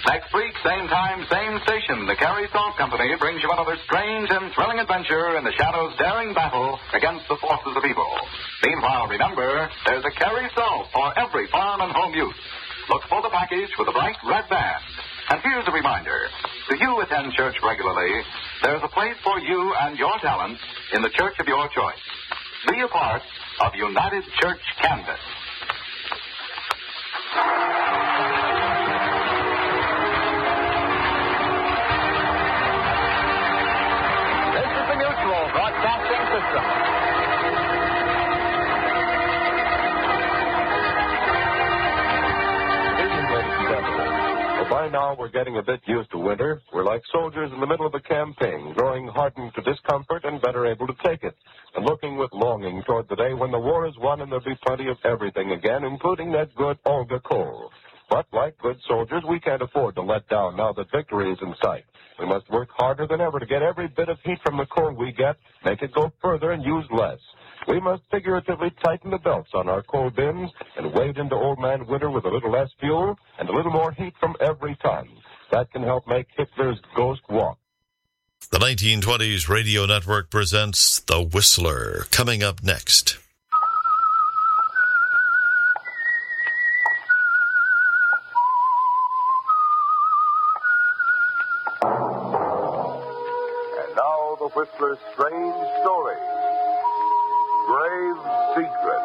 Next week, same time, same station, the Carrie Salt Company brings you another strange and thrilling adventure in the Shadow's daring battle against the forces of evil. Meanwhile, remember, there's a Carrie Salt for every farm and home use. Look for the package with a bright red band. And here's a reminder. Do you attend church regularly? There's a place for you and your talents in the church of your choice. Be a part of United Church Canvas. This is the Mutual Broadcasting System. By now, we're getting a bit used to winter. We're like soldiers in the middle of a campaign, growing hardened to discomfort and better able to take it, and looking with longing toward the day when the war is won and there'll be plenty of everything again, including that good Olga coal. But like good soldiers, we can't afford to let down now that victory is in sight. We must work harder than ever to get every bit of heat from the coal we get, make it go further, and use less. We must figuratively tighten the belts on our coal bins and wade into Old Man Winter with a little less fuel and a little more heat from every ton. That can help make Hitler's ghost walk. The 1920s Radio Network presents The Whistler, coming up next. And now The Whistler's strange story. Grave Secret.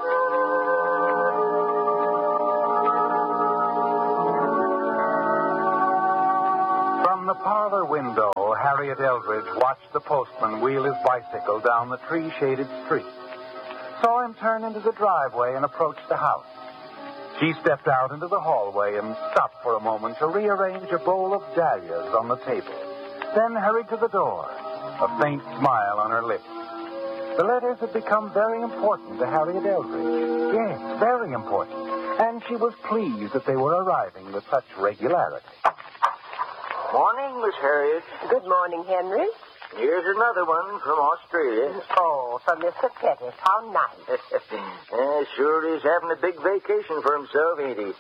From the parlor window, Harriet Eldridge watched the postman wheel his bicycle down the tree-shaded street. Saw him turn into the driveway and approach the house. She stepped out into the hallway and stopped for a moment to rearrange a bowl of dahlias on the table. Then hurried to the door, a faint smile on her lips. The letters had become very important to Harriet Eldridge. Yes, very important. And she was pleased that they were arriving with such regularity. Morning, Miss Harriet. Good morning, Henry. Here's another one from Australia. Oh, from Mr. Pettis. How nice. Sure is having a big vacation for himself, ain't he?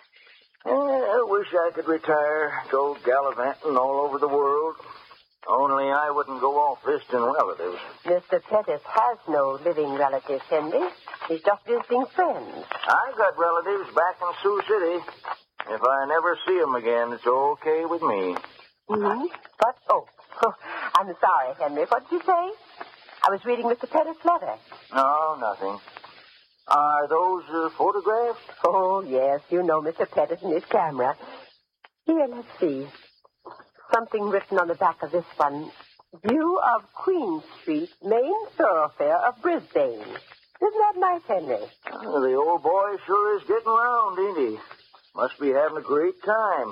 I wish I could retire, go gallivanting all over the world. Only I wouldn't go off visiting relatives. Mr. Pettis has no living relatives, Henry. He's just visiting friends. I got relatives back in Sioux City. If I never see them again, it's okay with me. Mm-hmm. But, I'm sorry, Henry. What did you say? I was reading Mr. Pettis' letter. No, nothing. Are those photographs? Oh, yes. You know Mr. Pettis and his camera. Here, let's see. Something written on the back of this one. View of Queen Street, main thoroughfare of Brisbane. Isn't that nice, Henry? The old boy sure is getting around, ain't he? Must be having a great time.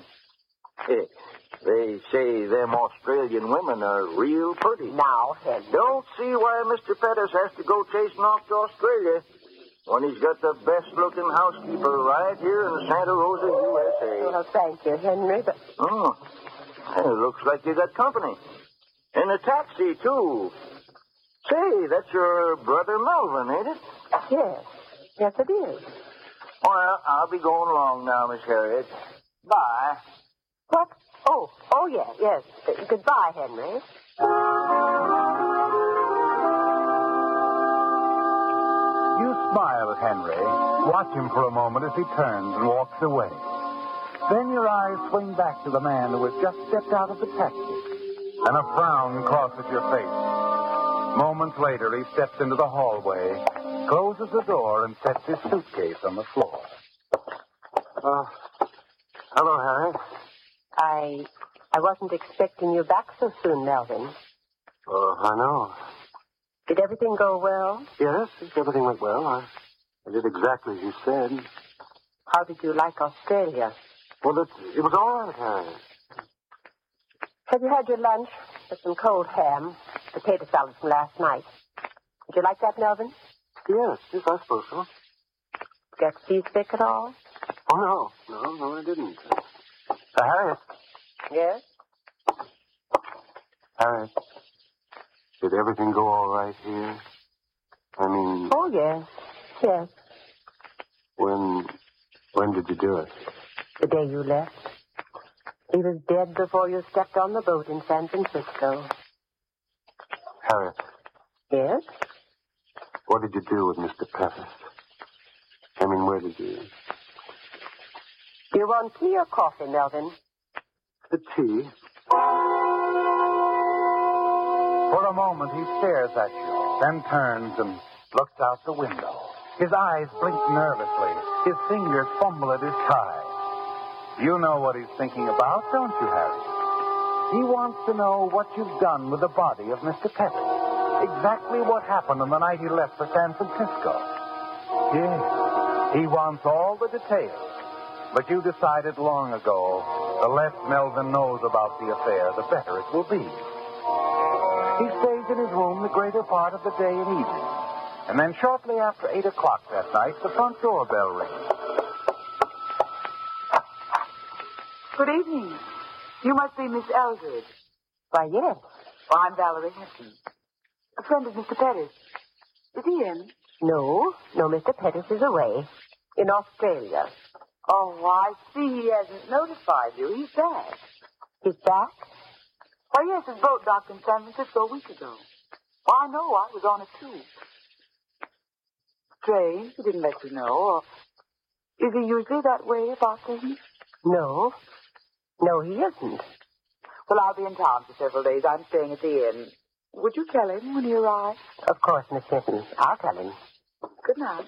They say them Australian women are real pretty. Now, Henry. Don't see why Mr. Pettis has to go chasing off to Australia when he's got the best-looking housekeeper right here in Santa Rosa, USA. Well, thank you, Henry, but... It looks like you got company. In a taxi, too. Say, that's your brother Melvin, ain't it? Yes. Yes, it is. Well, I'll be going along now, Miss Harriet. Bye. What? Oh, yes. Goodbye, Henry. You smile at Henry, watch him for a moment as he turns and walks away. Then your eyes swing back to the man who has just stepped out of the taxi, and a frown crosses your face. Moments later, he steps into the hallway, closes the door, and sets his suitcase on the floor. Hello, Harriet. I wasn't expecting you back so soon, Melvin. I know. Did everything go well? Yes, everything went well. I did exactly as you said. How did you like Australia? Well, it was all right, Harriet. Have you had your lunch with some cold ham, potato salad from last night? Did you like that, Melvin? Yes, I suppose so. Get seasick at all? Oh, no, I didn't. Harriet. Yes? Harriet, did everything go all right here? I mean... Oh, yes. When did you do it? The day you left. He was dead before you stepped on the boat in San Francisco. Harriet, Yes? what did you do with Mr. Pettis? I mean, where did you... Do you want tea or coffee, Melvin? The tea? For a moment, he stares at you, then turns and looks out the window. His eyes blink nervously. His fingers fumble at his tie. You know what he's thinking about, don't you, Harry? He wants to know what you've done with the body of Mr. Pettis. Exactly what happened on the night he left for San Francisco. Yes, he wants all the details. But you decided long ago, the less Melvin knows about the affair, the better it will be. He stays in his room the greater part of the day and evening. And then shortly after 8 o'clock that night, the front door bell rings. Good evening. You must be Miss Eldridge. Why, yes. Well, I'm Valerie Hinton. A friend of Mr. Pettis. Is he in? No, Mr. Pettis is away. In Australia. Oh, I see he hasn't notified you. He's back. He's back? Why, yes, his boat docked in San Francisco a week ago. Well, I know. I was on it, too. Strange. He didn't let you know. Or is he usually that way about things? No, he isn't. Well, I'll be in town for several days. I'm staying at the inn. Would you tell him when he arrives? Of course, Miss Hinton. I'll tell him. Good night.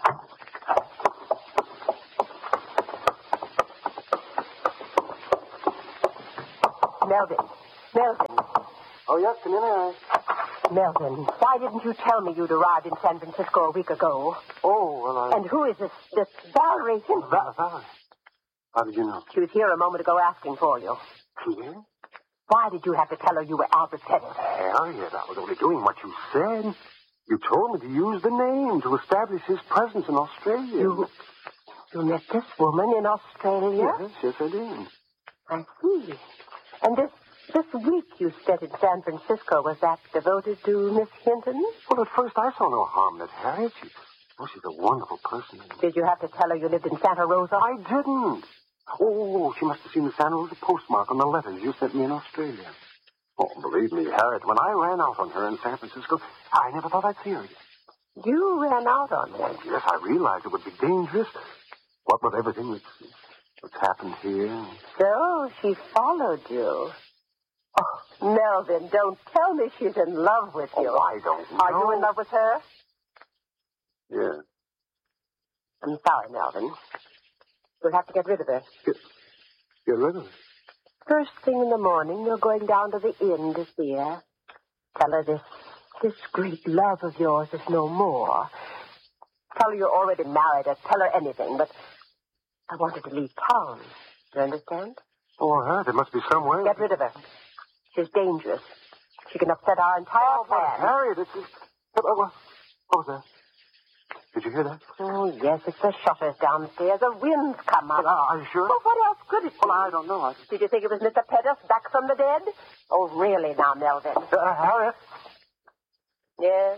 Melvin. Oh, yes, come in, Harriet. Melvin, why didn't you tell me you'd arrived in San Francisco a week ago? Oh, well, And who is this Valerie Hinton? Valerie. How did you know? She was here a moment ago asking for you. Here? Why did you have to tell her you were Albert Pettis? Harriet, I was only doing what you said. You told me to use the name to establish his presence in Australia. You met this woman in Australia? Yes, I did. I see. And this week you spent in San Francisco, was that devoted to Miss Hinton? Well, at first I saw no harm in it, Harriet. She's a wonderful person. Did you have to tell her you lived in Santa Rosa? I didn't. Oh, she must have seen the Santa Rosa postmark on the letters you sent me in Australia. Oh, believe me, Harriet, when I ran out on her in San Francisco, I never thought I'd see her again. You ran out on her? Yes, I realized it would be dangerous. What with everything that's happened here. So she followed you. Oh, Melvin, don't tell me she's in love with you. Oh, I don't know. Are you in love with her? Yeah. I'm sorry, Melvin. We'll have to get rid of her. Get rid of her? First thing in the morning, you're going down to the inn to see her. Tell her this great love of yours is no more. Tell her you're already married, or tell her anything, but I want her to leave town. Do you understand? Oh, Harriet, there must be some way. Get rid of her. She's dangerous. She can upset our entire plan. Harriet, what was that? Did you hear that? Oh, yes, it's the shutters downstairs. The wind's come up. Are you sure? Well, what else could it be? Well, I don't know. Did you think it was Mr. Pettis back from the dead? Oh, really now, Melvin? Harriet? Yes?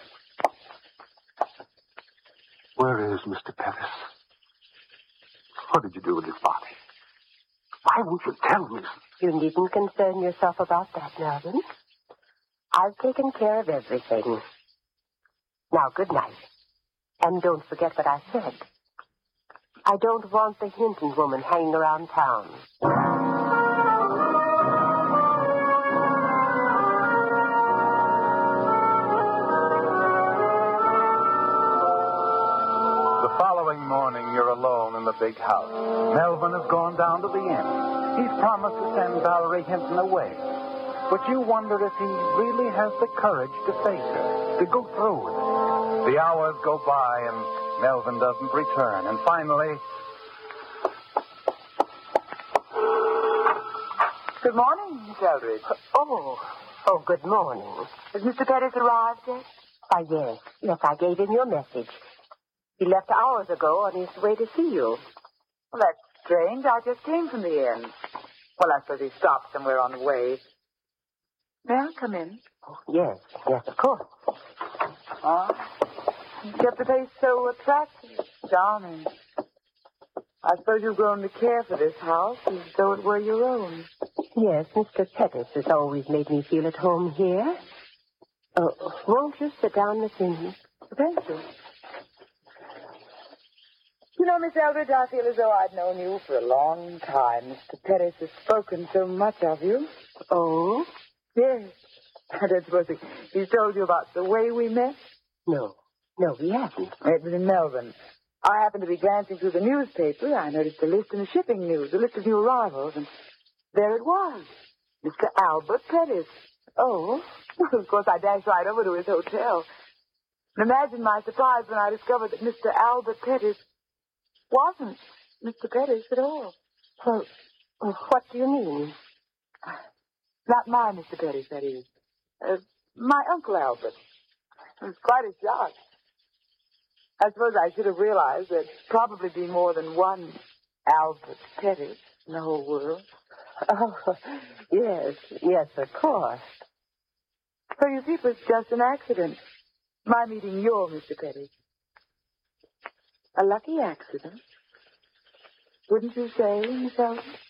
Where is Mr. Pettis? What did you do with his body? Why won't you tell me? You needn't concern yourself about that, Melvin. I've taken care of everything. Now, good night. And don't forget what I said. I don't want the Hinton woman hanging around town. The following morning, you're alone in the big house. Melvin has gone down to the inn. He's promised to send Valerie Hinton away. But you wonder if he really has the courage to face her, to go through with it. The hours go by and Melvin doesn't return. And finally... Good morning, Miss Eldridge. Oh, good morning. Has Mr. Pettis arrived yet? Yes. Yes, I gave him your message. He left hours ago on his way to see you. Well, that's strange. I just came from the inn. Well, I suppose he stopped somewhere on the way. May I come in? Oh, yes, of course. You kept the place so attractive, charming. I suppose you've grown to care for this house as though it were your own. Yes, Mr. Pettis has always made me feel at home here. Won't you sit down, Miss Inman? Thank you. You know, Miss Eldridge, I feel as though I'd known you for a long time. Mr. Pettis has spoken so much of you. Oh? Yes. I don't suppose he's told you about the way we met? No, he hasn't. It was in Melbourne. I happened to be glancing through the newspaper. I noticed a list in the shipping news, a list of new arrivals, and there it was. Mr. Albert Pettis. Oh? Well, of course, I dashed right over to his hotel. And imagine my surprise when I discovered that Mr. Albert Pettis wasn't Mr. Pettis at all. Well, what do you mean? Not my Mr. Pettis, that is. My Uncle Albert. It was quite a shock. I suppose I should have realized there'd probably be more than one Albert Pettis in the whole world. Oh, yes, of course. So you see, it was just an accident. My meeting your Mr. Pettis. A lucky accident. Wouldn't you say, Miss Elton?